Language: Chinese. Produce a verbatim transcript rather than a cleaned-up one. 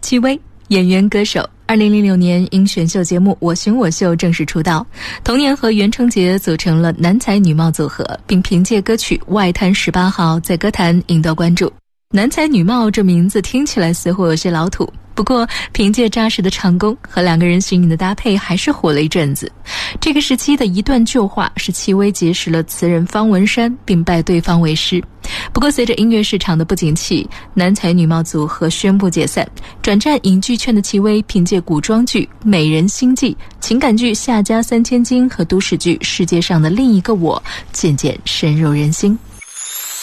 戚薇，演员歌手，二零零六年因选秀节目《我型我秀》正式出道，同年和袁成杰组成了男才女貌组合，并凭借歌曲《外滩十八号》在歌坛赢得关注。男才女貌这名字听起来似乎有些老土，不过凭借扎实的唱功和两个人新颖的搭配，还是火了一阵子。这个时期的一段旧话是戚薇结识了词人方文山，并拜对方为师。不过随着音乐市场的不景气，男才女貌组合宣布解散，转战影剧圈的戚薇凭借古装剧《美人心计》、情感剧《夏家三千金》和都市剧《世界上的另一个我》渐渐深入人心。